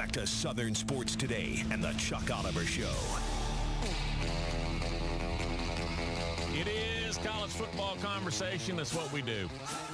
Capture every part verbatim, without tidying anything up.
back to Southern Sports Today and the Chuck Oliver Show. It is college football conversation. That's what we do.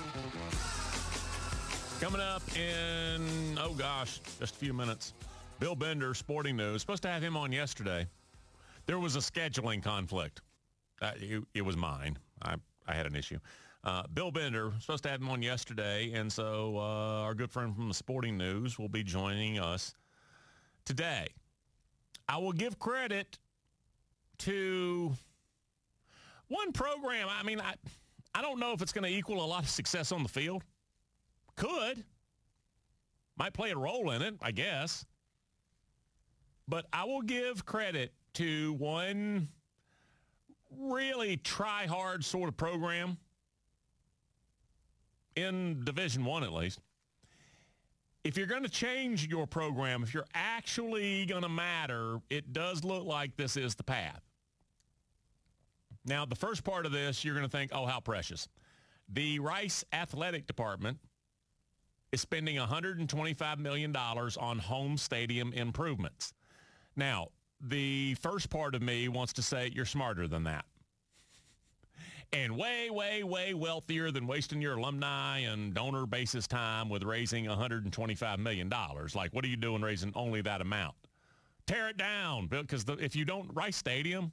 Coming up in, oh gosh, just a few minutes. Bill Bender, Sporting News. Supposed to have him on yesterday. There was a scheduling conflict. Uh, it, it was mine. I, I had an issue. Uh, Bill Bender, supposed to have him on yesterday, and so uh, our good friend from the Sporting News will be joining us today. I will give credit to one program. I mean, I, I don't know if it's going to equal a lot of success on the field. Could. Might play a role in it, I guess. But I will give credit to one really try-hard sort of program in Division One, at least. If you're going to change your program, if you're actually going to matter, it does look like this is the path. Now, the first part of this, you're going to think, oh, how precious. The Rice Athletic Department is spending one hundred twenty-five million dollars on home stadium improvements. Now, the first part of me wants to say you're smarter than that. And way, way, way wealthier than wasting your alumni and donor basis time with raising one hundred twenty-five million dollars. Like, what are you doing raising only that amount? Tear it down. Because the, if you don't, Rice Stadium,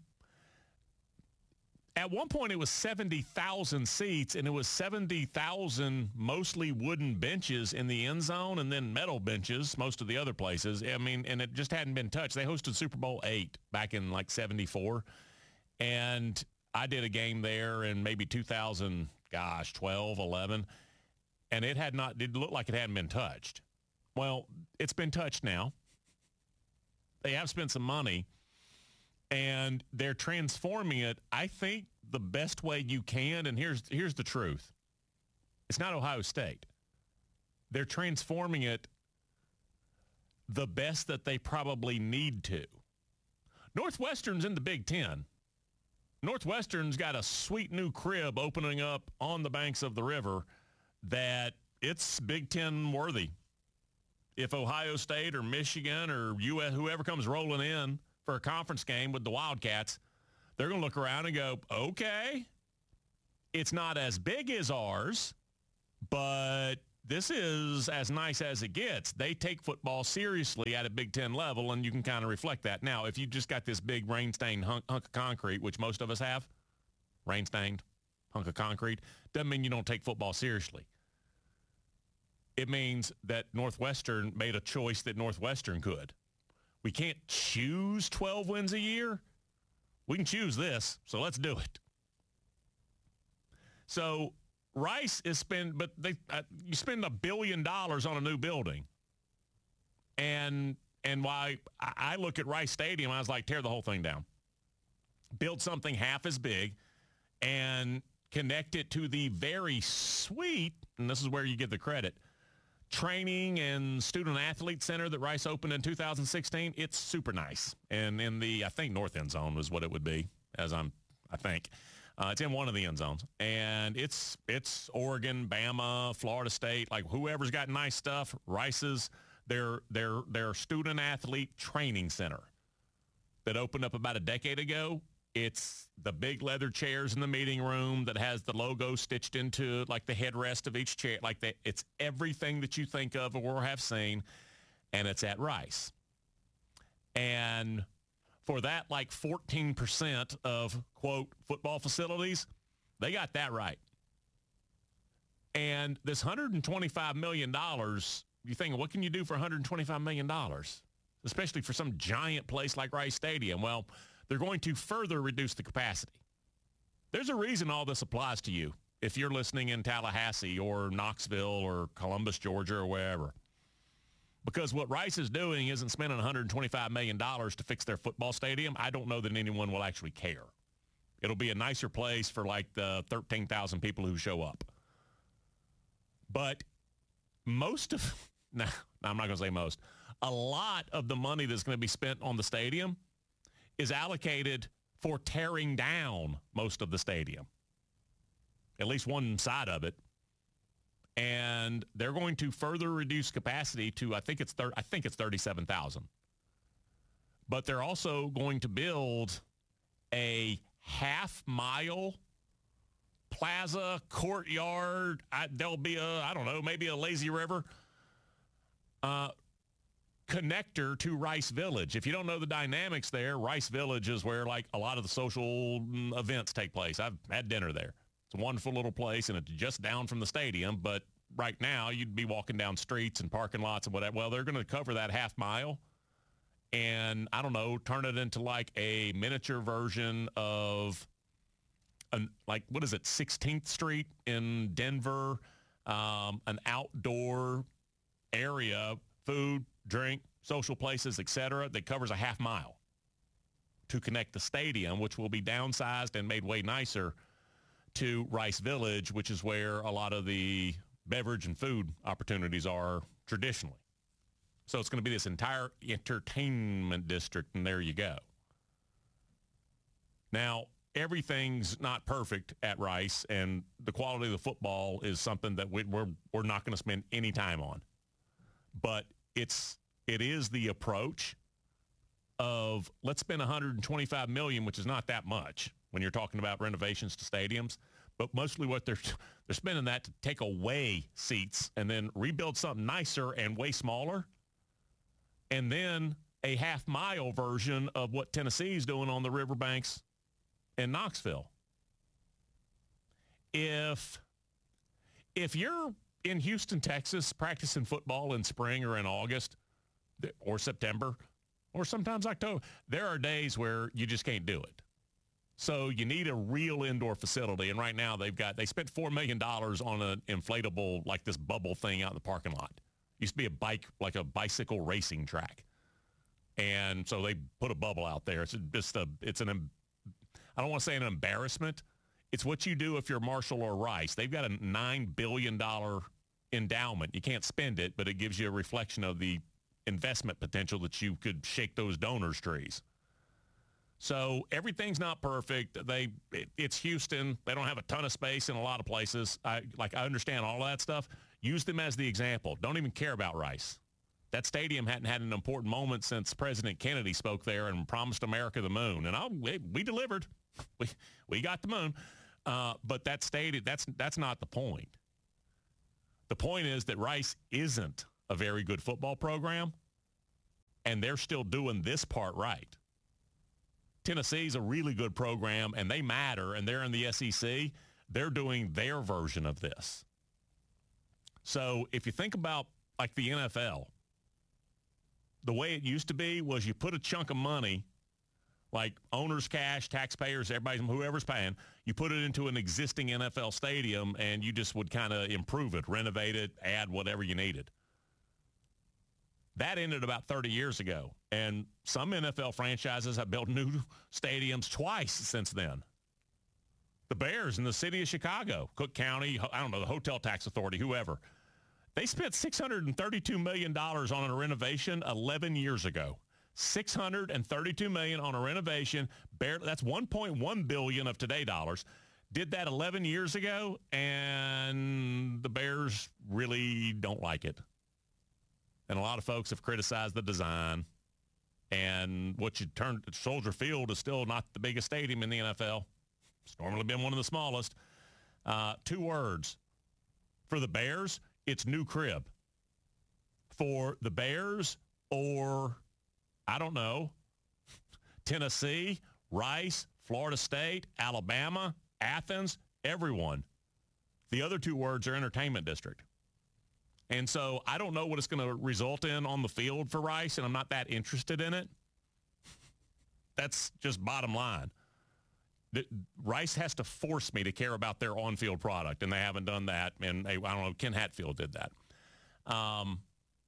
at one point it was seventy thousand seats, and it was seventy thousand mostly wooden benches in the end zone and then metal benches most of the other places. I mean, and it just hadn't been touched. They hosted Super Bowl eight back in like seventy-four. And I did a game there in maybe two thousand, gosh, twelve, eleven, and it had not, it looked like it hadn't been touched. Well, it's been touched now. They have spent some money, and they're transforming it, I think, the best way you can, and here's here's the truth. It's not Ohio State. They're transforming it the best that they probably need to. Northwestern's in the Big Ten. Northwestern's got a sweet new crib opening up on the banks of the river that it's Big Ten worthy. If Ohio State or Michigan or U S, whoever comes rolling in for a conference game with the Wildcats, they're going to look around and go, okay, it's not as big as ours, but this is as nice as it gets. They take football seriously at a Big Ten level, and you can kind of reflect that. Now, if you just got this big rain-stained hunk, hunk of concrete, which most of us have, rain-stained hunk of concrete, doesn't mean you don't take football seriously. It means that Northwestern made a choice that Northwestern could. We can't choose twelve wins a year. We can choose this, so let's do it. So Rice is spend, but they uh, you spend a billion dollars on a new building, and and why I, I look at Rice Stadium, I was like, tear the whole thing down, build something half as big, and connect it to the very sweet, and this is where you give the credit, training and student athlete center that Rice opened in two thousand sixteen. It's super nice, and in the I think north end zone was what it would be, as I'm I think. Uh, it's in one of the end zones, and it's it's Oregon, Bama, Florida State, like whoever's got nice stuff. Rice's their their their student athlete training center that opened up about a decade ago. It's the big leather chairs in the meeting room that has the logo stitched into like the headrest of each chair, like that. It's everything that you think of or have seen, and it's at Rice. And for that, like fourteen percent of, quote, football facilities, they got that right. And this one hundred twenty-five million dollars, you think, what can you do for one hundred twenty-five million dollars, especially for some giant place like Rice Stadium? Well, they're going to further reduce the capacity. There's a reason all this applies to you if you're listening in Tallahassee or Knoxville or Columbus, Georgia, or wherever. Because what Rice is doing isn't spending one hundred twenty-five million dollars to fix their football stadium. I don't know that anyone will actually care. It'll be a nicer place for like the thirteen thousand people who show up. But most of, no, I'm not going to say most, a lot of the money that's going to be spent on the stadium is allocated for tearing down most of the stadium, at least one side of it. And they're going to further reduce capacity to, I think it's thir- I think it's thirty-seven thousand. But they're also going to build a half-mile plaza, courtyard. I, there'll be a, I don't know, maybe a lazy river uh, connector to Rice Village. If you don't know the dynamics there, Rice Village is where, like, a lot of the social mm, events take place. I've had dinner there. It's a wonderful little place, and it's just down from the stadium. But right now, you'd be walking down streets and parking lots and whatever. Well, they're going to cover that half mile and, I don't know, turn it into like a miniature version of, an, like, what is it, sixteenth Street in Denver, um, an outdoor area, food, drink, social places, et cetera, that covers a half mile to connect the stadium, which will be downsized and made way nicer, to Rice Village, which is where a lot of the beverage and food opportunities are traditionally. So it's going to be this entire entertainment district, and there you go. Now, everything's not perfect at Rice, and the quality of the football is something that we, we're we're not going to spend any time on. But it's it is the approach of, let's spend one hundred twenty-five million dollars, which is not that much when you're talking about renovations to stadiums, but mostly what they're they're spending that to take away seats and then rebuild something nicer and way smaller, and then a half mile version of what Tennessee's doing on the riverbanks in Knoxville. If if you're in Houston, Texas, practicing football in spring or in August or September or sometimes October, there are days where you just can't do it. So you need a real indoor facility. And right now they've got, they spent four million dollars on an inflatable, like this bubble thing out in the parking lot. Used to be a bike, like a bicycle racing track. And so they put a bubble out there. It's just a, it's an, I don't want to say an embarrassment. It's what you do if you're Marshall or Rice. They've got a nine billion dollars endowment. You can't spend it, but it gives you a reflection of the investment potential that you could shake those donors' trees. So everything's not perfect. They, it, it's Houston. They don't have a ton of space in a lot of places. I like. I understand all of that stuff. Use them as the example. Don't even care about Rice. That stadium hadn't had an important moment since President Kennedy spoke there and promised America the moon. And I'll, we, we delivered. We we got the moon. Uh, but that stadium, that's that's not the point. The point is that Rice isn't a very good football program, and they're still doing this part right. Tennessee's a really good program, and they matter, and they're in the S E C. They're doing their version of this. So if you think about, like, the N F L, the way it used to be was you put a chunk of money, like owners' cash, taxpayers, everybody, whoever's paying, you put it into an existing N F L stadium, and you just would kind of improve it, renovate it, add whatever you needed. That ended about thirty years ago, and some N F L franchises have built new stadiums twice since then. The Bears in the city of Chicago, Cook County, I don't know, the Hotel Tax Authority, whoever, they spent six hundred thirty-two million dollars on a renovation eleven years ago. six hundred thirty-two million dollars on a renovation. Barely, that's one point one billion dollars of today dollars. Did that eleven years ago, and the Bears really don't like it. And a lot of folks have criticized the design. And what you turn, Soldier Field is still not the biggest stadium in the N F L. It's normally been one of the smallest. Uh, two words. For the Bears, it's new crib. For the Bears or, I don't know, Tennessee, Rice, Florida State, Alabama, Athens, everyone. The other two words are entertainment district. And so I don't know what it's going to result in on the field for Rice, and I'm not that interested in it. That's just bottom line. The, Rice has to force me to care about their on-field product, and they haven't done that. And they, I don't know, Ken Hatfield did that. Um,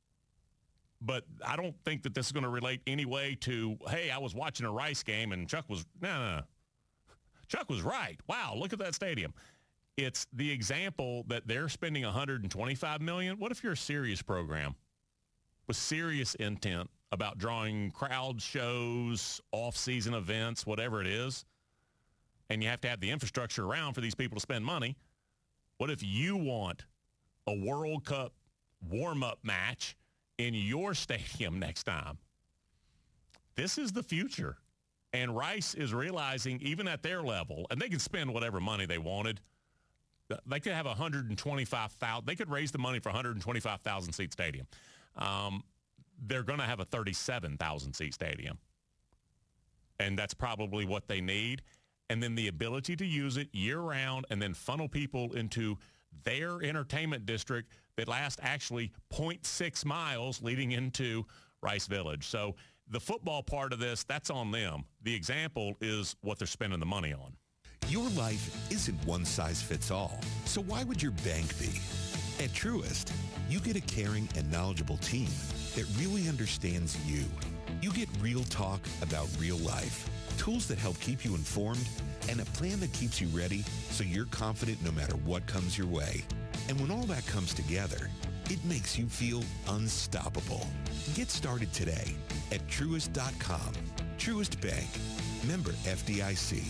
but I don't think that this is going to relate any way to, hey, I was watching a Rice game, and Chuck was, no, no, no. Chuck was right. Wow, look at that stadium. It's the example that they're spending one hundred twenty-five million dollars. What if you're a serious program with serious intent about drawing crowd shows, off-season events, whatever it is, and you have to have the infrastructure around for these people to spend money? What if you want a World Cup warm-up match in your stadium next time. This is the future. And Rice is realizing, even at their level, and they can spend whatever money they wanted. They could have one hundred twenty-five thousand. They could raise the money for a one hundred twenty-five thousand seat stadium. Um, they're going to have a thirty-seven thousand seat stadium. And that's probably what they need. And then the ability to use it year-round and then funnel people into their entertainment district that lasts actually zero point six miles leading into Rice Village. So the football part of this, that's on them. The example is what they're spending the money on. Your life isn't one size fits all, so why would your bank be? At Truist, you get a caring and knowledgeable team that really understands you. You get real talk about real life, tools that help keep you informed, and a plan that keeps you ready so you're confident no matter what comes your way. And when all that comes together, it makes you feel unstoppable. Get started today at Truist dot com. Truist Bank. Member F D I C.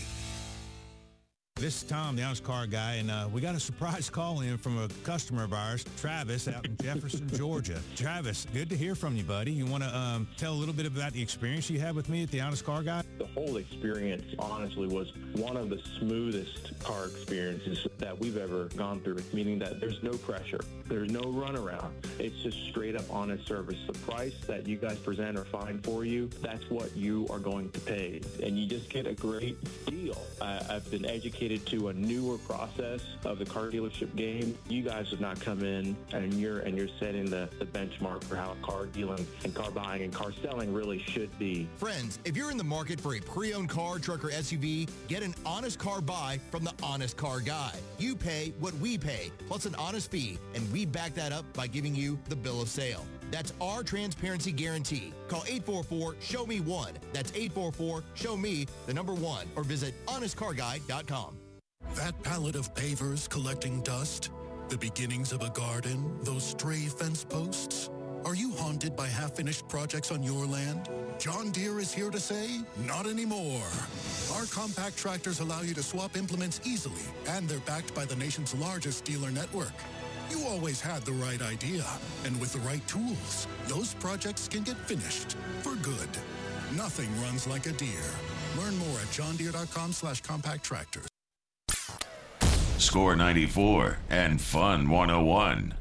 This is Tom, the Honest Car Guy, and uh, we got a surprise call in from a customer of ours, Travis, out in Jefferson, Georgia. Travis, good to hear from you, buddy. You want to um, tell a little bit about the experience you had with me at the Honest Car Guy? The whole experience, honestly, was one of the smoothest car experiences that we've ever gone through, meaning that there's no pressure. There's no runaround. It's just straight up honest service. The price that you guys present or find for you, that's what you are going to pay. And you just get a great deal. I, I've been educated to a newer process of the car dealership game. You guys have not come in and you're and you're setting the, the benchmark for how car dealing and car buying and car selling really should be. Friends, if you're in the market for a pre-owned car, truck, or S U V, get an honest car buy from the Honest Car Guy. You pay what we pay, plus an honest fee, and we back that up by giving you the bill of sale. That's our transparency guarantee. Call eight four four, show me one. That's eight four four, show me the number one, or visit honest car guy dot com. That pallet of pavers collecting dust, the beginnings of a garden, those stray fence posts. Are you haunted by half-finished projects on your land? John Deere is here to say, not anymore. Our compact tractors allow you to swap implements easily, and they're backed by the nation's largest dealer network. You always had the right idea, and with the right tools, those projects can get finished for good. Nothing runs like a Deere. Learn more at john deere dot com slash compact tractors. Score ninety-four and Fun one oh one.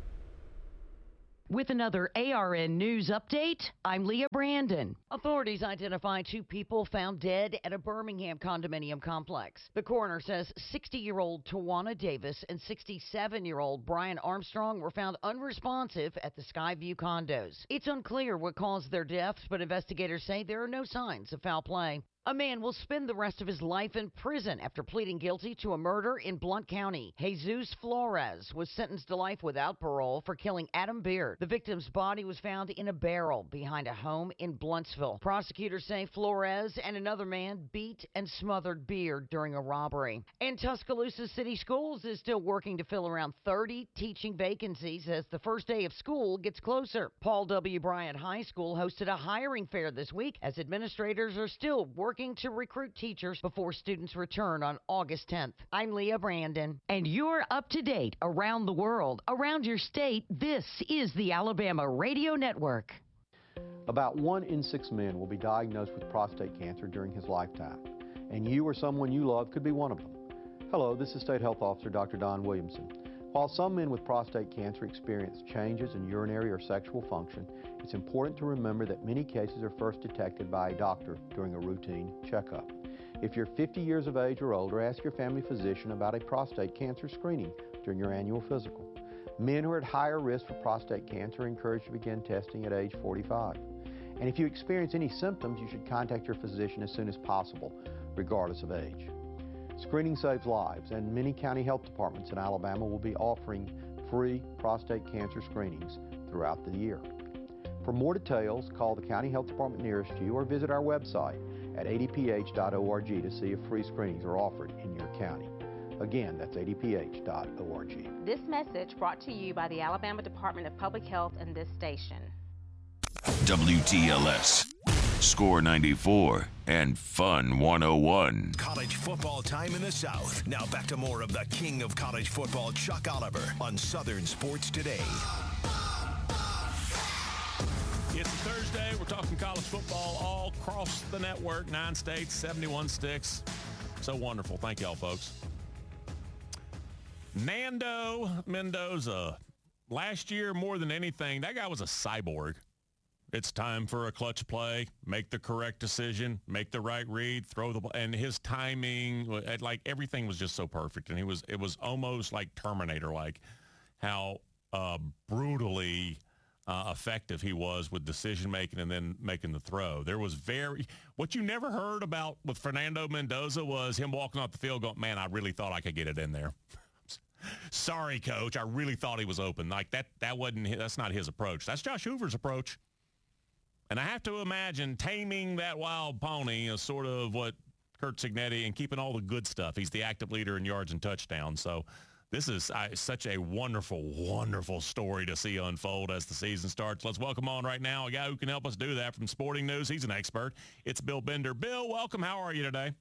With another A R N News update, I'm Leah Brandon. Authorities identify two people found dead at a Birmingham condominium complex. The coroner says sixty-year-old Tawana Davis and sixty-seven-year-old Brian Armstrong were found unresponsive at the Skyview condos. It's unclear what caused their deaths, but investigators say there are no signs of foul play. A man will spend the rest of his life in prison after pleading guilty to a murder in Blount County. Jesus Flores was sentenced to life without parole for killing Adam Beard. The victim's body was found in a barrel behind a home in Bluntsville. Prosecutors say Flores and another man beat and smothered Beard during a robbery. And Tuscaloosa City Schools is still working to fill around thirty teaching vacancies as the first day of school gets closer. Paul W. Bryant High School hosted a hiring fair this week as administrators are still working Working to recruit teachers before students return on August tenth. I'm Leah Brandon. And you're up to date around the world, around your state. This is the Alabama Radio Network. About one in six men will be diagnosed with prostate cancer during his lifetime, and you or someone you love could be one of them. Hello, this is State Health Officer Doctor Don Williamson. While some men with prostate cancer experience changes in urinary or sexual function, it's important to remember that many cases are first detected by a doctor during a routine checkup. If you're fifty years of age or older, ask your family physician about a prostate cancer screening during your annual physical. Men who are at higher risk for prostate cancer are encouraged to begin testing at age forty-five. And if you experience any symptoms, you should contact your physician as soon as possible, regardless of age. Screening saves lives, and many county health departments in Alabama will be offering free prostate cancer screenings throughout the year. For more details, call the county health department nearest you or visit our website at a d p h dot org to see if free screenings are offered in your county. Again, that's a d p h dot org. This message brought to you by the Alabama Department of Public Health and this station. W T L S, Score ninety-four and Fun one oh one. College football time in the South. Now back to more of the king of college football, Chuck Oliver, on Southern Sports Today. It's a Thursday. We're talking college football all across the network. Nine states, seventy-one sticks. So wonderful. Thank y'all, folks. Nando Mendoza. Last year, more than anything, that guy was a cyborg. It's time for a clutch play, make the correct decision, make the right read, throw the ball. And his timing, like everything was just so perfect. And he was, it was almost like Terminator-like how uh, brutally uh, effective he was with decision-making and then making the throw. There was very, what you never heard about with Fernando Mendoza was him walking off the field going, man, I really thought I could get it in there. Sorry, coach. I really thought he was open. Like that, that wasn't, that's not his approach. That's Josh Hoover's approach. And I have to imagine taming that wild pony is sort of what Curt Cignetti and keeping all the good stuff. He's the active leader in yards and touchdowns. So this is uh, such a wonderful, wonderful story to see unfold as the season starts. Let's welcome on right now a guy who can help us do that from Sporting News. He's an expert. It's Bill Bender. Bill, welcome. How are you today?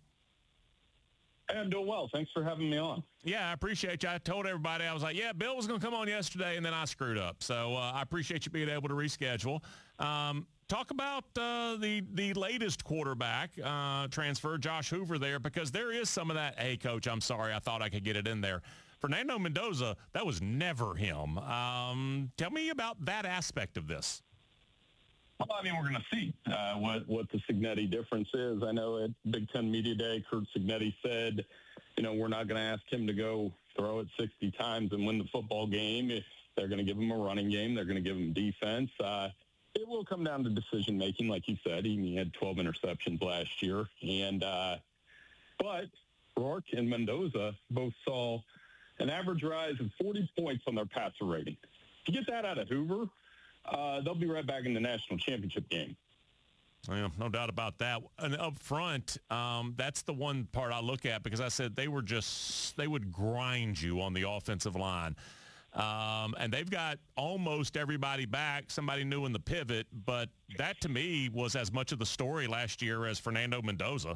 Hey, I'm doing well. Thanks for having me on. Yeah, I appreciate you. I told everybody, I was like, yeah, Bill was going to come on yesterday, and then I screwed up. So uh, I appreciate you being able to reschedule. Um, talk about uh, the, the latest quarterback uh, transfer, Josh Hoover there, because there is some of that, hey, coach, I'm sorry, I thought I could get it in there. Fernando Mendoza, that was never him. Um, tell me about that aspect of this. Well, I mean, we're going to see uh, what, what the Cignetti difference is. I know at Big Ten Media Day, Curt Cignetti said, you know, we're not going to ask him to go throw it sixty times and win the football game. If they're going to give him a running game, they're going to give him defense. Uh, it will come down to decision-making, like you said. He, he had twelve interceptions last year. and uh, But Rourke and Mendoza both saw an average rise of forty points on their passer rating. To get that out of Hoover, Uh, they'll be right back in the national championship game. Yeah, no doubt about that. And up front, um, that's the one part I look at because I said they were just, they would grind you on the offensive line. Um, and they've got almost everybody back, somebody new in the pivot. But that, to me, was as much of the story last year as Fernando Mendoza.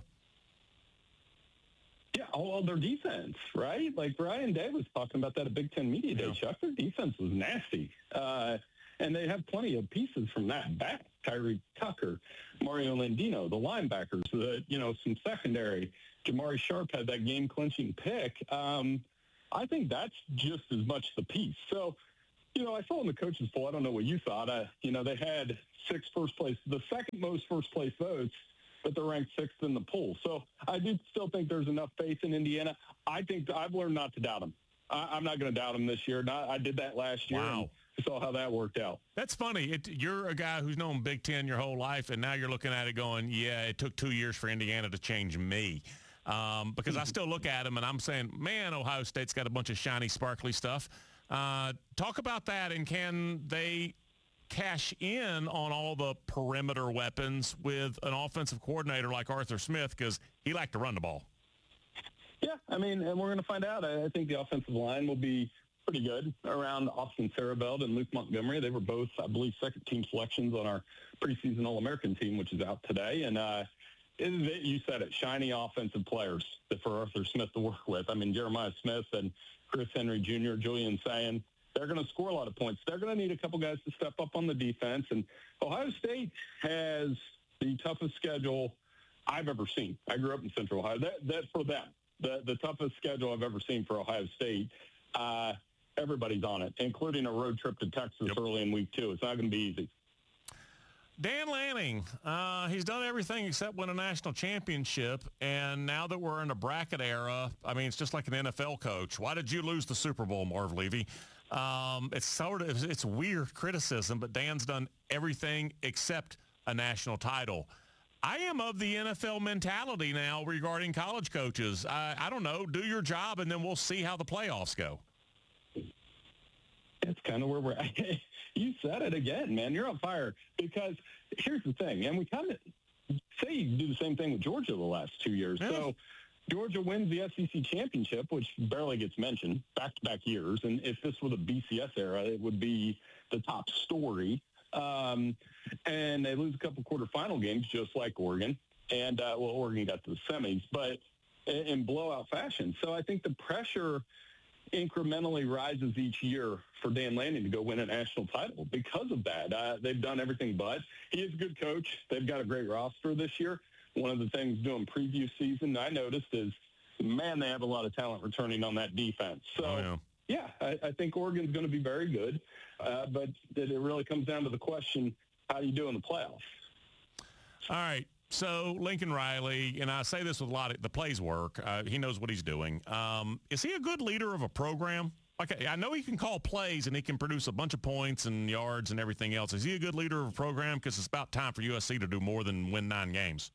Yeah, all their defense, right? Like Brian Day was talking about that at Big Ten Media Day, yeah. Chuck. Their defense was nasty. Uh And they have plenty of pieces from that back. Tyree Tucker, Mario Landino, the linebackers, the, you know, some secondary. Jamari Sharp had that game-clinching pick. Um, I think that's just as much the piece. So, you know, I saw in the coaches poll, I don't know what you thought. I, you know, they had six first-place, the second most first-place votes, but they're ranked sixth in the poll. So I do still think there's enough faith in Indiana. I think I've learned not to doubt them. I, I'm not going to doubt them this year. Not, I did that last year. Wow. Saw how that worked out. That's funny. It, you're a guy who's known Big Ten your whole life, and now you're looking at it going, yeah, it took two years for Indiana to change me. Um, because I still look at them, and I'm saying, man, Ohio State's got a bunch of shiny, sparkly stuff. Uh, talk about that, and can they cash in on all the perimeter weapons with an offensive coordinator like Arthur Smith, because he liked to run the ball? Yeah, I mean, and we're going to find out. I think the offensive line will be pretty good around Austin Sarabeld and Luke Montgomery. They were both, I believe, second-team selections on our preseason All-American team, which is out today. And uh, it, it, you said it, shiny offensive players for Arthur Smith to work with. I mean, Jeremiah Smith and Chris Henry Junior, Julian Sayin, they're going to score a lot of points. They're going to need a couple guys to step up on the defense. And Ohio State has the toughest schedule I've ever seen. I grew up in Central Ohio. That, that for them, the, the toughest schedule I've ever seen for Ohio State. Uh, Everybody's on it, including a road trip to Texas yep. early in week two. It's not going to be easy. Dan Lanning, uh, he's done everything except win a national championship, and now that we're in a bracket era, I mean, it's just like an N F L coach. Why did you lose the Super Bowl, Marv Levy? Um, it's sort of it's weird criticism, but Dan's done everything except a national title. I am of the N F L mentality now regarding college coaches. I, I don't know, do your job, and then we'll see how the playoffs go. It's kind of where we're at. You said it again, man. You're on fire. Because here's the thing, and we kind of say you do the same thing with Georgia the last two years. Yeah. So Georgia wins the S E C championship, which barely gets mentioned, back-to-back years. And if this were the B C S era, it would be the top story. um, and they lose a couple quarterfinal games, just like Oregon. And, uh, well, Oregon got to the semis, but in, in blowout fashion. So I think the pressure incrementally rises each year for Dan Lanning to go win a national title because of that. Uh, they've done everything but. He is a good coach. They've got a great roster this year. One of the things doing preview season I noticed is, man, they have a lot of talent returning on that defense. So, oh, yeah, yeah I, I think Oregon's going to be very good. Uh, but it really comes down to the question, how do you do in the playoffs? All right. So Lincoln Riley, and I say this with a lot of the plays work. Uh, he knows what he's doing. Um, is he a good leader of a program? Like, I know he can call plays and he can produce a bunch of points and yards and everything else. Is he a good leader of a program? Because it's about time for U S C to do more than win nine games.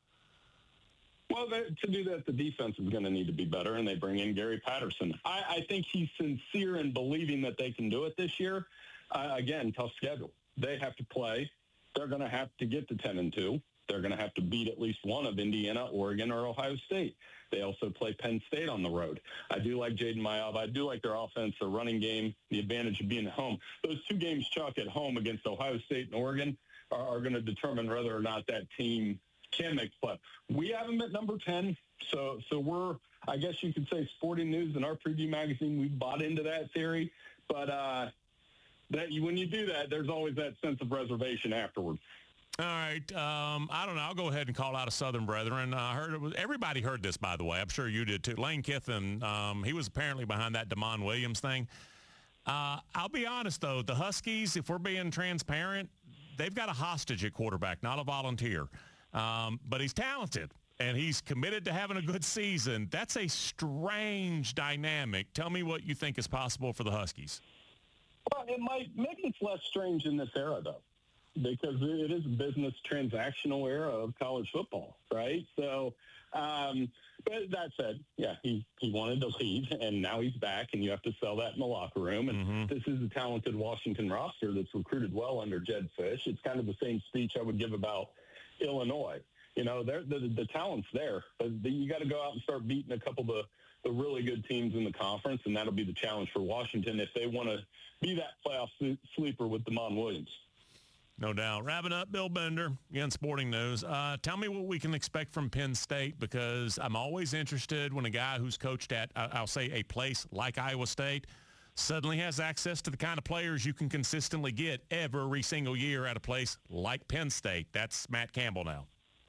Well, they, to do that, the defense is going to need to be better, and they bring in Gary Patterson. I, I think he's sincere in believing that they can do it this year. Uh, again, tough schedule. They have to play. They're going to have to get to ten and two. They're going to have to beat at least one of Indiana, Oregon, or Ohio State. They also play Penn State on the road. I do like Jaden Mayav. I do like their offense, their running game, the advantage of being at home. Those two games, Chuck, at home against Ohio State and Oregon are, are going to determine whether or not that team can make the play. We have them at number ten, so so we're, I guess you could say, Sporting News in our preview magazine, we bought into that theory. But uh, that you, when you do that, there's always that sense of reservation afterwards. All right. Um, I don't know. I'll go ahead and call out a Southern Brethren. I heard it was, everybody heard this, by the way. I'm sure you did too. Lane Kiffin, um, he was apparently behind that Damon Williams thing. Uh, I'll be honest, though. The Huskies, if we're being transparent, they've got a hostage at quarterback, not a volunteer. Um, but he's talented, and he's committed to having a good season. That's a strange dynamic. Tell me what you think is possible for the Huskies. Well, it might, maybe it's less strange in this era, though, because it is a business transactional era of college football, right? So, um, but that said, yeah, he, he wanted to leave, and now he's back, and you have to sell that in the locker room. And mm-hmm. This is a talented Washington roster that's recruited well under Jed Fish. It's kind of the same speech I would give about Illinois. You know, the, the talent's there, but the, you got to go out and start beating a couple of the, the really good teams in the conference, and that'll be the challenge for Washington if they want to be that playoff sleeper with Damon Williams. No doubt. Wrapping up, Bill Bender, again, Sporting News. Uh, tell me what we can expect from Penn State, because I'm always interested when a guy who's coached at, I'll say, a place like Iowa State suddenly has access to the kind of players you can consistently get every single year at a place like Penn State. That's Matt Campbell now.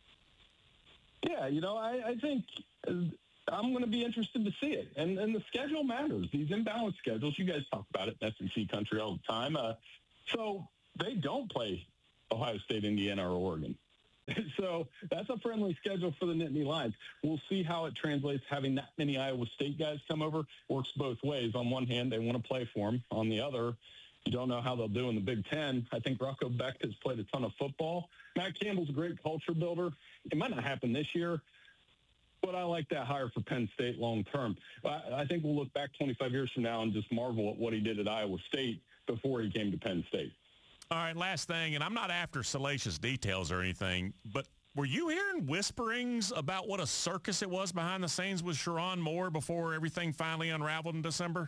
Yeah, you know, I, I think I'm going to be interested to see it. And, and the schedule matters. These imbalanced schedules, you guys talk about it in S E C country all the time. Uh, so they don't play Ohio State, Indiana, or Oregon. So that's a friendly schedule for the Nittany Lions. We'll see how it translates. Having that many Iowa State guys come over works both ways. On one hand, they want to play for them. On the other, you don't know how they'll do in the Big Ten. I think Rocco Beck has played a ton of football. Matt Campbell's a great culture builder. It might not happen this year, but I like that hire for Penn State long term. I, I think we'll look back twenty-five years from now and just marvel at what he did at Iowa State before he came to Penn State. All right, last thing, and I'm not after salacious details or anything, but were you hearing whisperings about what a circus it was behind the scenes with Sherrone Moore before everything finally unraveled in December?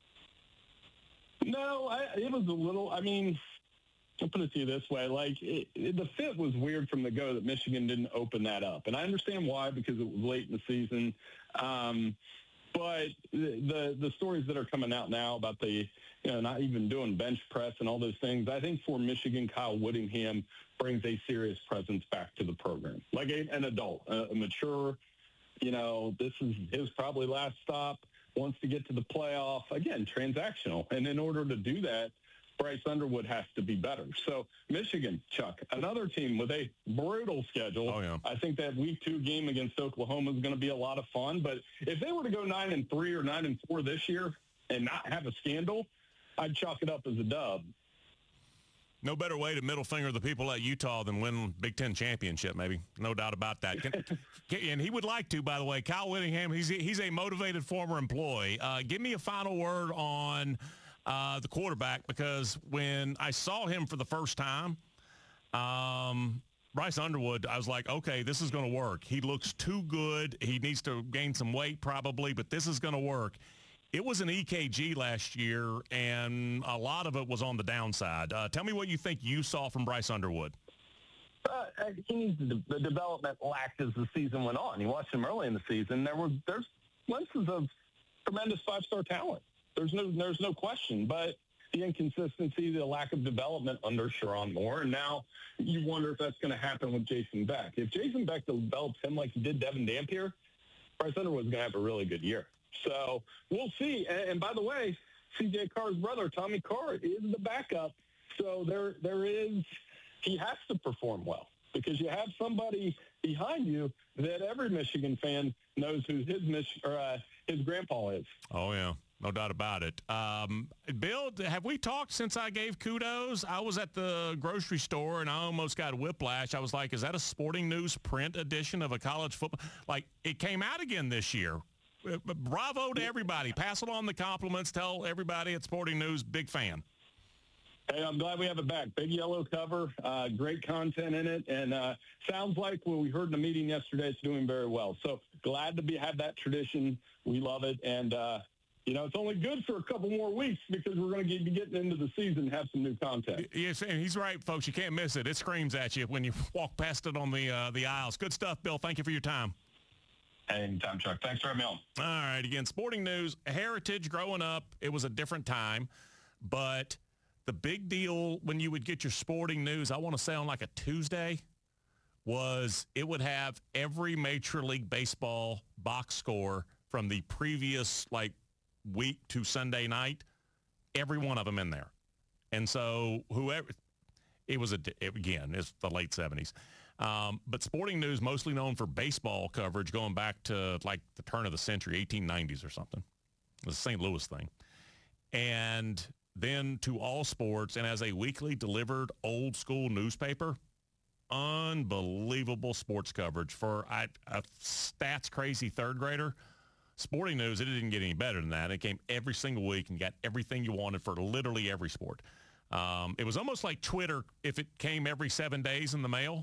No, I, it was a little, I mean, I'll put it to you this way. Like, it, it, the fit was weird from the go that Michigan didn't open that up. And I understand why, because it was late in the season. Um, but the, the the stories that are coming out now about the, you know, not even doing bench press and all those things, I think for Michigan, Kyle Whittingham brings a serious presence back to the program. Like a, an adult, a, a mature, you know, this is his probably last stop, wants to get to the playoff. Again, transactional. And in order to do that, Bryce Underwood has to be better. So Michigan, Chuck, another team with a brutal schedule. Oh, yeah. I think that week two game against Oklahoma is going to be a lot of fun. But if they were to go nine and three or nine and four this year and not have a scandal, I'd chalk it up as a dub. No better way to middle finger the people at Utah than win Big Ten championship, maybe. No doubt about that. Can, and he would like to, by the way. Kyle Whittingham, he's, he's a motivated former employee. Uh, give me a final word on uh, the quarterback, because when I saw him for the first time, um, Bryce Underwood, I was like, okay, this is going to work. He looks too good. He needs to gain some weight probably, but this is going to work. It was an E K G last year, and a lot of it was on the downside. Uh, tell me what you think you saw from Bryce Underwood. Uh, he needs the, the development lacked as the season went on. You watched him early in the season. There were there's glimpses of tremendous five-star talent. There's no there's no question, but the inconsistency, the lack of development under Sherrone Moore, and now you wonder if that's going to happen with Jason Beck. If Jason Beck develops him like he did Devin Dampier, Bryce Underwood's going to have a really good year. So we'll see. And, and by the way, C J Carr's brother, Tommy Carr, is the backup. So there there is he has to perform well because you have somebody behind you that every Michigan fan knows who his Mich- or uh, his grandpa is. Oh, yeah. No doubt about it. Um, Bill, have we talked since I gave kudos? I was at the grocery store, and I almost got whiplash. I was like, is that a Sporting News print edition of a college football? Like, it came out again this year. Bravo to everybody. Pass along the compliments. Tell everybody at Sporting News, big fan. Hey, I'm glad we have it back. Big yellow cover, uh, great content in it, and uh, sounds like what we heard in the meeting yesterday, it's doing very well. So glad to be have that tradition. We love it, and uh, you know, it's only good for a couple more weeks because we're going to be getting into the season and have some new content. Yes, and he's right, folks. You can't miss it. It screams at you when you walk past it on the uh, the aisles. Good stuff, Bill. Thank you for your time. Anytime, Chuck. Thanks for having me on. All right, again, Sporting News, Heritage growing up, it was a different time, but the big deal when you would get your Sporting News, I want to say on like a Tuesday, was it would have every Major League Baseball box score from the previous like week to Sunday night, every one of them in there. And so whoever, it was, a it, again, it's the late seventies. Um, but Sporting News, mostly known for baseball coverage going back to like the turn of the century, eighteen nineties or something. It was a Saint Louis thing. And then to All Sports, and as a weekly delivered old school newspaper, unbelievable sports coverage for a, a stats crazy third grader. Sporting News, it didn't get any better than that. It came every single week and got everything you wanted for literally every sport. Um, it was almost like Twitter if it came every seven days in the mail.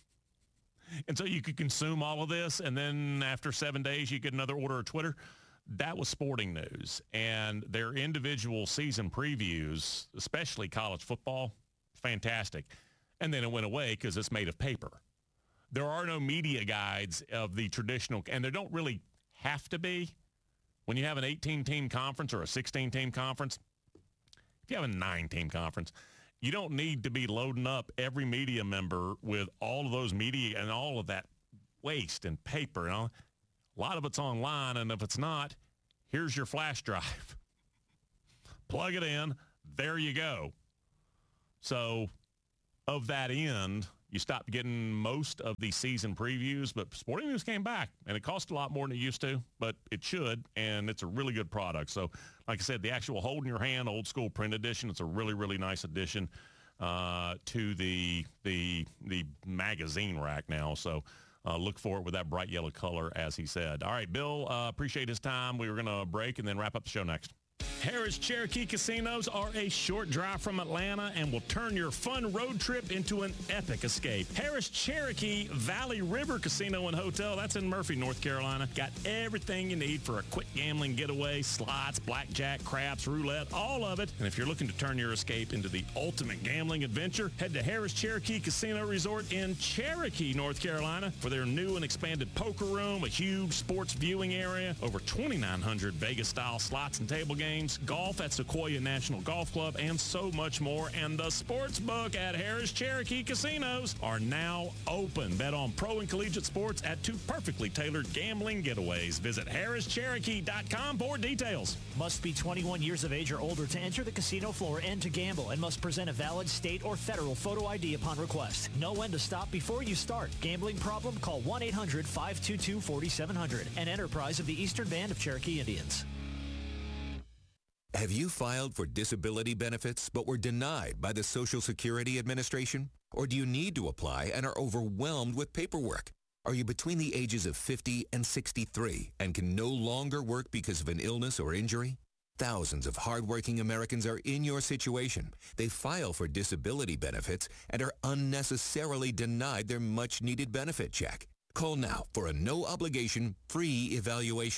And so you could consume all of this, and then after seven days, you get another order of Twitter. That was Sporting News, and their individual season previews, especially college football, fantastic. And then it went away because it's made of paper. There are no media guides of the traditional, and there don't really have to be. When you have an eighteen-team conference or a sixteen-team conference, if you have a nine-team conference, you don't need to be loading up every media member with all of those media and all of that waste and paper and all. A lot of it's online, and if it's not, here's your flash drive. Plug it in. There you go. So of that end, you stopped getting most of the season previews, but Sporting News came back, and it cost a lot more than it used to, but it should, and it's a really good product. So like I said, the actual hold in your hand, old school print edition, it's a really, really nice addition uh, to the, the, the magazine rack now. So Uh, look for it with that bright yellow color, as he said. All right, Bill, uh, appreciate his time. We were going to break and then wrap up the show next. Harrah's Cherokee Casinos are a short drive from Atlanta and will turn your fun road trip into an epic escape. Harrah's Cherokee Valley River Casino and Hotel, that's in Murphy, North Carolina. Got everything you need for a quick gambling getaway, slots, blackjack, craps, roulette, all of it. And if you're looking to turn your escape into the ultimate gambling adventure, head to Harrah's Cherokee Casino Resort in Cherokee, North Carolina for their new and expanded poker room, a huge sports viewing area, over twenty-nine hundred Vegas-style slots and table games, golf at Sequoia National Golf Club, and so much more. And the sports book at Harrah's Cherokee Casinos are now open. Bet on pro and collegiate sports at two perfectly tailored gambling getaways. Visit harrahs cherokee dot com for details. Must be twenty-one years of age or older to enter the casino floor and to gamble, and must present a valid state or federal photo I D upon request. Know when to stop before you start. Gambling problem? Call one eight hundred five two two four seven zero zero. An enterprise of the Eastern Band of Cherokee Indians. Have you filed for disability benefits but were denied by the Social Security Administration? Or do you need to apply and are overwhelmed with paperwork? Are you between the ages of fifty and sixty-three and can no longer work because of an illness or injury? Thousands of hardworking Americans are in your situation. They file for disability benefits and are unnecessarily denied their much-needed benefit check. Call now for a no-obligation, free evaluation.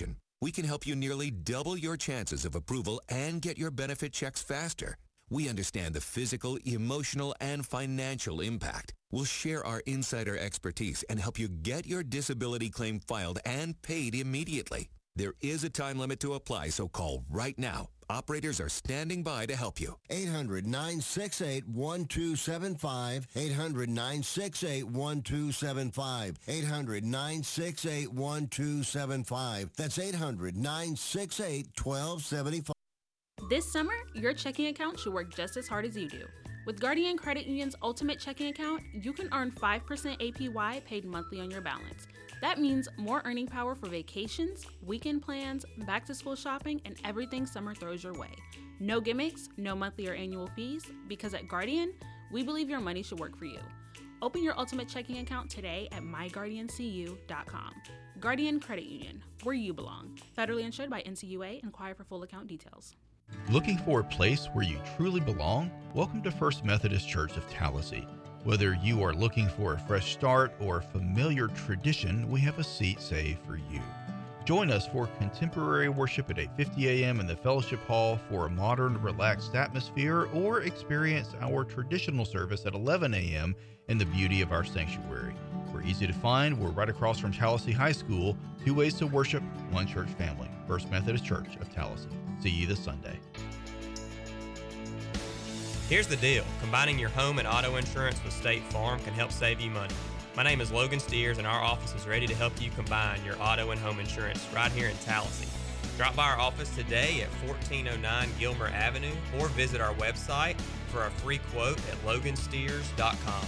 We can help you nearly double your chances of approval and get your benefit checks faster. We understand the physical, emotional, and financial impact. We'll share our insider expertise and help you get your disability claim filed and paid immediately. There is a time limit to apply, so call right now. Operators are standing by to help you. eight hundred, nine six eight, one two seven five. eight hundred, nine six eight, one two seven five. eight hundred, nine six eight, one two seven five. That's eight hundred, nine six eight, one two seven five. This summer, your checking account should work just as hard as you do. With Guardian Credit Union's Ultimate Checking Account, you can earn five percent A P Y paid monthly on your balance. That means more earning power for vacations, weekend plans, back-to-school shopping, and everything summer throws your way. No gimmicks, no monthly or annual fees, because at Guardian, we believe your money should work for you. Open your Ultimate Checking Account today at my guardian c u dot com. Guardian Credit Union, where you belong. Federally insured by N C U A. Inquire for full account details. Looking for a place where you truly belong? Welcome to First Methodist Church of Tallahassee. Whether you are looking for a fresh start or a familiar tradition, we have a seat saved for you. Join us for contemporary worship at eight fifty a.m. in the Fellowship Hall for a modern, relaxed atmosphere, or experience our traditional service at eleven a.m. in the beauty of our sanctuary. We're easy to find. We're right across from Tallahassee High School. Two ways to worship, one church family. First Methodist Church of Tallahassee. See you this Sunday. Here's the deal. Combining your home and auto insurance with State Farm can help save you money. My name is Logan Steers, and our office is ready to help you combine your auto and home insurance right here in Tallahassee. Drop by our office today at fourteen oh nine Gilmer Avenue or visit our website for a free quote at logan steers dot com.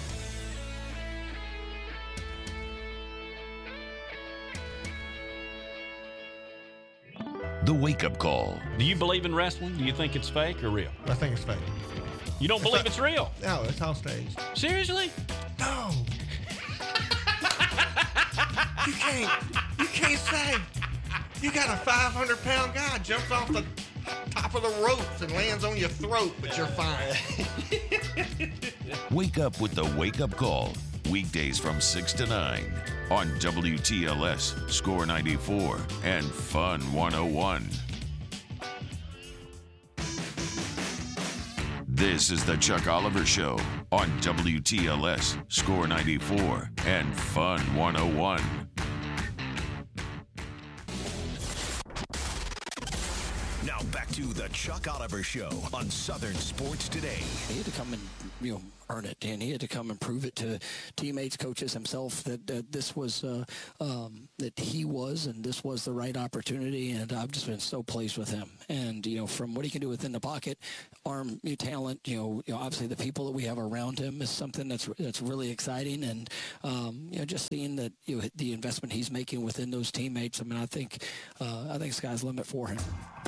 The Wake-Up Call. Do you believe in wrestling? Do you think it's fake or real? I think it's fake. You don't it's believe not, it's real? No, it's on stage. Seriously? No. you can't. You can't say. You got a five hundred pound guy jumps off the top of the ropes and lands on your throat, but you're fine. Wake up with the Wake-Up Call. Weekdays from six to nine on W T L S, Score ninety-four, and Fun one oh one. This is the Chuck Oliver Show on W T L S, Score ninety-four, and Fun one oh one. Now back to the Chuck Oliver Show on Southern Sports Today. He had to come and, you know, earn it, and he had to come and prove it to teammates, coaches, himself that, that this was uh, um, that he was, and this was the right opportunity. And I've just been so pleased with him. And you know, from what he can do within the pocket, arm talent, you know, you know, obviously the people that we have around him is something that's that's really exciting. And um, you know, just seeing that, you know, the investment he's making within those teammates. I mean, I think uh, I think sky's the limit for him.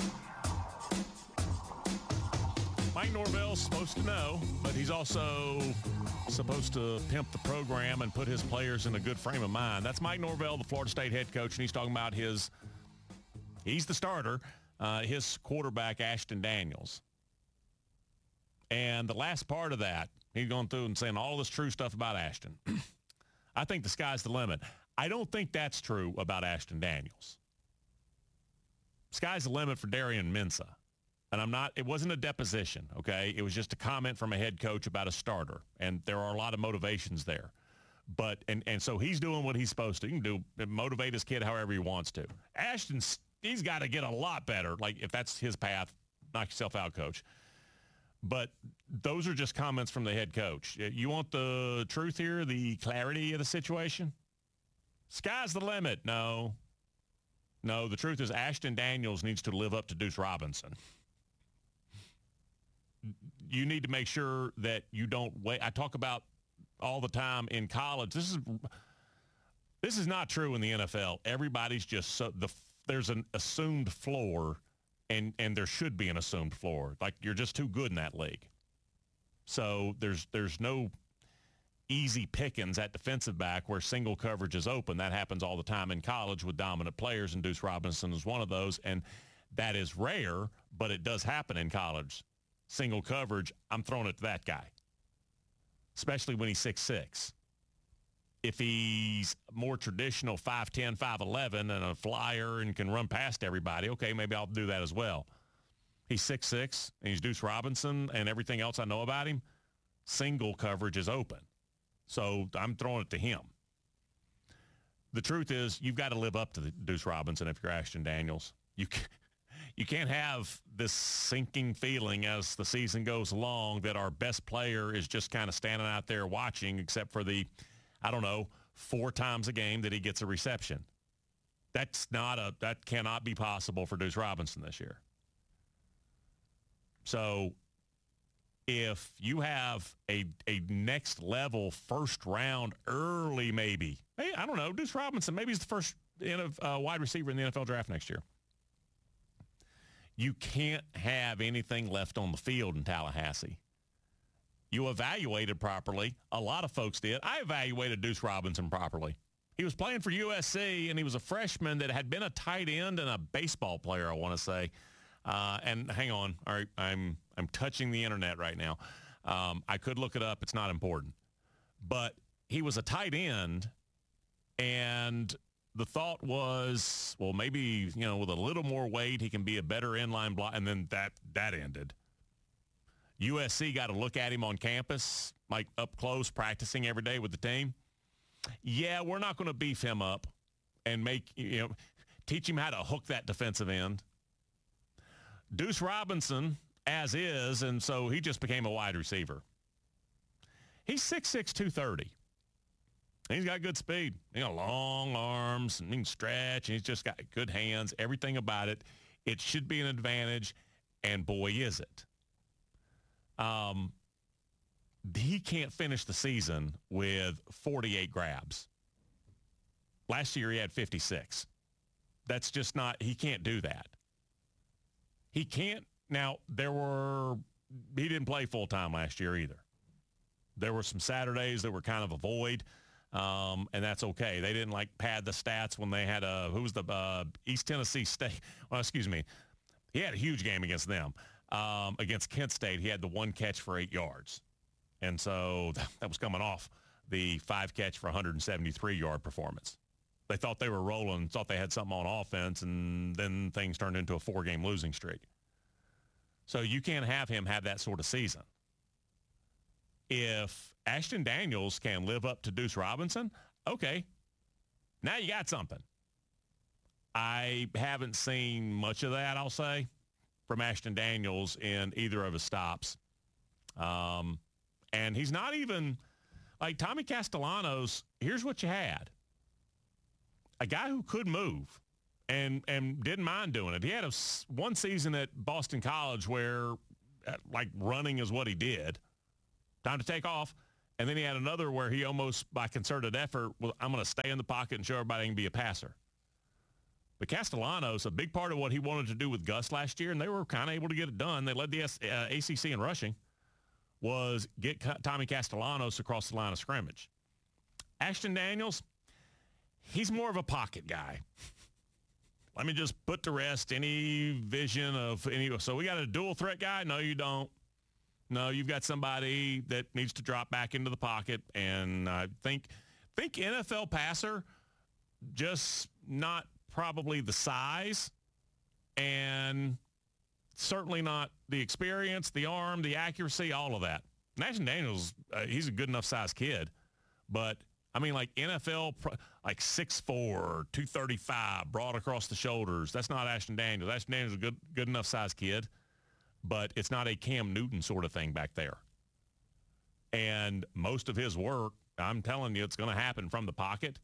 Mike Norvell's supposed to know, but he's also supposed to pimp the program and put his players in a good frame of mind. That's Mike Norvell, the Florida State head coach, and he's talking about his, he's the starter, uh, his quarterback, Ashton Daniels. And the last part of that, he's going through and saying all this true stuff about Ashton. I think the sky's the limit. I don't think that's true about Ashton Daniels. Sky's the limit for Darian Mensah. And I'm not, it wasn't a deposition, okay? It was just a comment from a head coach about a starter. And there are a lot of motivations there. But, and, and so he's doing what he's supposed to. He can do, motivate his kid however he wants to. Ashton, he's got to get a lot better. Like, if that's his path, knock yourself out, coach. But those are just comments from the head coach. You want the truth here, the clarity of the situation? Sky's the limit. No. No, the truth is Ashton Daniels needs to live up to Deuce Robinson. You need to make sure that you don't wait. I talk about all the time in college. This is this is not true in the N F L. Everybody's just so the there's an assumed floor, and and there should be an assumed floor. Like, you're just too good in that league. So there's there's no easy pickings at defensive back where single coverage is open. That happens all the time in college with dominant players, and Deuce Robinson is one of those. And that is rare, but it does happen in college. Single coverage, I'm throwing it to that guy, especially when he's six six. If he's more traditional five ten, five eleven and a flyer and can run past everybody, okay, maybe I'll do that as well. He's six six, and he's Deuce Robinson, and everything else I know about him, single coverage is open. So I'm throwing it to him. The truth is, you've got to live up to the Deuce Robinson if you're Ashton Daniels. You can't, you can't have this sinking feeling as the season goes along that our best player is just kind of standing out there watching, except for the, I don't know, four times a game that he gets a reception. That's not a, that cannot be possible for Deuce Robinson this year. So if you have a, a next level first round early, maybe, hey, I don't know, Deuce Robinson, maybe he's the first uh, wide receiver in the N F L draft next year. You can't have anything left on the field in Tallahassee. You evaluated properly. A lot of folks did. I evaluated Deuce Robinson properly. He was playing for U S C, and he was a freshman that had been a tight end and a baseball player, I want to say. Uh, and hang on, all right, I'm I'm touching the internet right now. Um, I could look it up. It's not important. But he was a tight end, and the thought was, well, maybe, you know, with a little more weight, he can be a better inline block, and then that that ended. U S C got to look at him on campus, like up close, practicing every day with the team. Yeah, we're not going to beef him up and make, you know, teach him how to hook that defensive end. Deuce Robinson, as is, and so he just became a wide receiver. He's six six, two thirty. He's got good speed. He got long arms, and he can stretch, and he's just got good hands, everything about it. It should be an advantage, and boy, is it. Um, he can't finish the season with forty-eight grabs. Last year, he had fifty-six. That's just not, he can't do that. He can't. Now, there were, he didn't play full-time last year either. There were some Saturdays that were kind of a void, um, and that's okay. They didn't, like, pad the stats when they had a, who was the uh, East Tennessee State? Well, excuse me. He had a huge game against them. Um, against Kent State, he had the one catch for eight yards. And so that was coming off the five catch for one hundred seventy-three yard performance. They thought they were rolling, thought they had something on offense, and then things turned into a four-game losing streak. So you can't have him have that sort of season. If Ashton Daniels can live up to Deuce Robinson, okay, now you got something. I haven't seen much of that, I'll say, from Ashton Daniels in either of his stops. Um, and he's not even, like Tommy Castellanos, here's what you had. A guy who could move and and didn't mind doing it. He had a, one season at Boston College where, uh, like, running is what he did. Time to take off. And then he had another where he almost, by concerted effort, well, I'm going to stay in the pocket and show everybody I can be a passer. But Castellanos, a big part of what he wanted to do with Gus last year, and they were kind of able to get it done, they led the S, uh, A C C in rushing, was get Tommy Castellanos across the line of scrimmage. Ashton Daniels, he's more of a pocket guy. Let me just put to rest any vision of any. So we got a dual threat guy? No, you don't. No, you've got somebody that needs to drop back into the pocket. And I think, think N F L passer, just not probably the size and certainly not the experience, the arm, the accuracy, all of that. Ashton Daniels, uh, he's a good enough size kid, but I mean, like N F L, like six four, two thirty-five, broad across the shoulders. That's not Ashton Daniels. Ashton Daniels is a good, good enough size kid, but it's not a Cam Newton sort of thing back there. And most of his work, I'm telling you, it's going to happen from the pocket.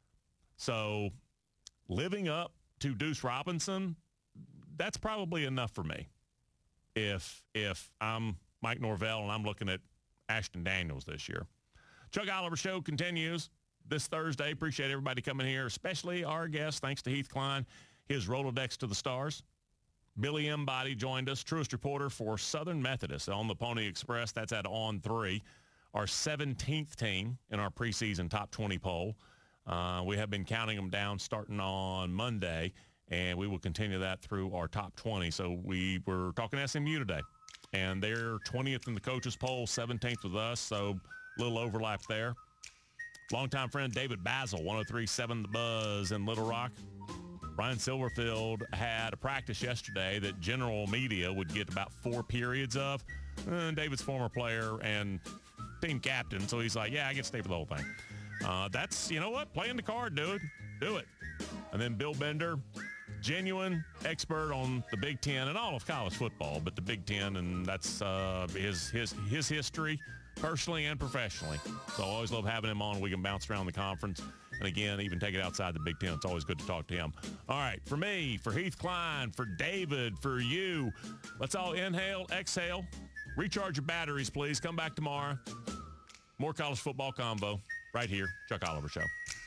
So living up to Deuce Robinson, that's probably enough for me. If if I'm Mike Norvell and I'm looking at Ashton Daniels this year. Chuck Oliver Show continues this Thursday. Appreciate everybody coming here, especially our guest. Thanks to Heath Klein, his Rolodex to the stars. Billy Embody joined us, truest reporter for Southern Methodist on the Pony Express. That's at On three, our seventeenth team in our preseason top twenty poll. Uh, we have been counting them down starting on Monday, and we will continue that through our top twenty. So we were talking S M U today, and they're twentieth in the coaches poll, seventeenth with us, so a little overlap there. Longtime friend David Basil, one oh three point seven The Buzz in Little Rock. Ryan Silverfield had a practice yesterday that general media would get about four periods of. And David's former player and team captain, so he's like, yeah, I get to stay for the whole thing. Uh, that's, you know what, playing the card, do it. Do it. And then Bill Bender, genuine expert on the Big Ten and all of college football, but the Big Ten, and that's uh, his, his, his history, personally and professionally. So I always love having him on. We can bounce around the conference. And again, even take it outside the Big Ten. It's always good to talk to him. All right, for me, for Heath Klein, for David, for you, let's all inhale, exhale, recharge your batteries, please. Come back tomorrow. More college football combo right here, Chuck Oliver Show.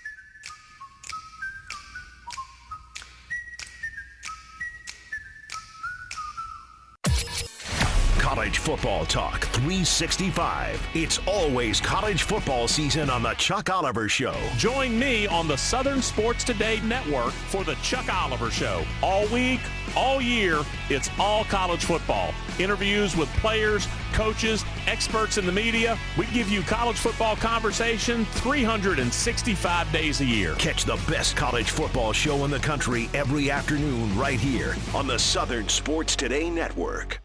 College football talk three sixty-five. It's always college football season on the Chuck Oliver Show. Join me on the Southern Sports Today Network for the Chuck Oliver Show. All week, all year, it's all college football. Interviews with players, coaches, experts in the media. We give you college football conversation three hundred sixty-five days a year. Catch the best college football show in the country every afternoon right here on the Southern Sports Today Network.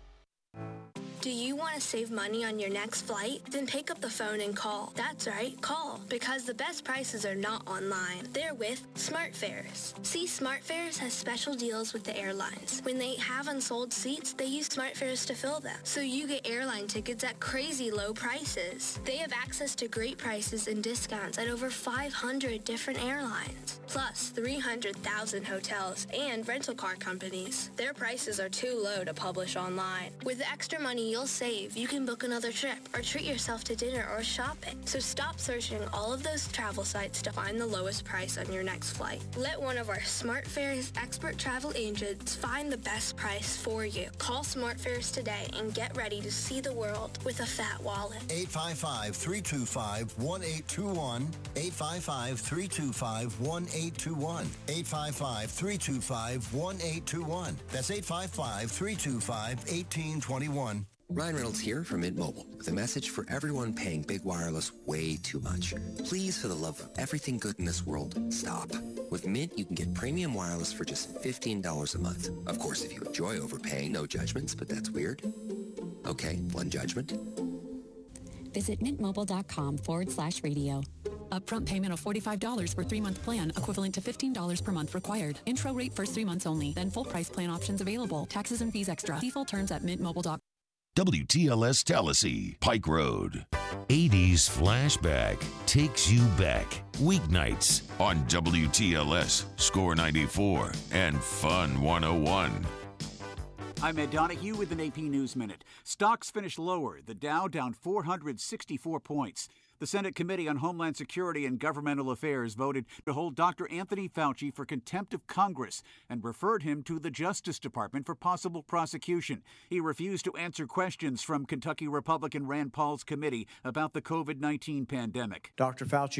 Do you want to save money on your next flight? Then pick up the phone and call. That's right, call. Because the best prices are not online. They're with SmartFares. See, SmartFares has special deals with the airlines. When they have unsold seats, they use SmartFares to fill them. So you get airline tickets at crazy low prices. They have access to great prices and discounts at over five hundred different airlines. Plus three hundred thousand hotels and rental car companies. Their prices are too low to publish online. With the extra money you'll save, you can book another trip or treat yourself to dinner or shopping. So stop searching all of those travel sites to find the lowest price on your next flight. Let one of our SmartFares expert travel agents find the best price for you. Call SmartFares today and get ready to see the world with a fat wallet. eight five five, three two five, one eight two one. eight five five, three two five, one eight two one. eight five five, three two five, one eight two one. That's eight five five, three two five, one eight two one. Ryan Reynolds here from Mint Mobile with a message for everyone paying big wireless way too much. Please, for the love of everything good in this world, stop. With Mint, you can get premium wireless for just fifteen dollars a month. Of course, if you enjoy overpaying, no judgments, but that's weird. Okay, one judgment. Visit mintmobile.com forward slash radio. Upfront payment of forty-five dollars for three-month plan, equivalent to fifteen dollars per month required. Intro rate first three months only, then full price plan options available. Taxes and fees extra. See full terms at mint mobile dot com. W T L S Tallahassee, Pike Road. eighties Flashback takes you back. Weeknights on W T L S, Score ninety-four, and Fun one oh one. I'm Ed Donahue with an A P News Minute. Stocks finished lower. The Dow down four hundred sixty-four points. The Senate Committee on Homeland Security and Governmental Affairs voted to hold Doctor Anthony Fauci for contempt of Congress and referred him to the Justice Department for possible prosecution. He refused to answer questions from Kentucky Republican Rand Paul's committee about the COVID nineteen pandemic. Doctor Fauci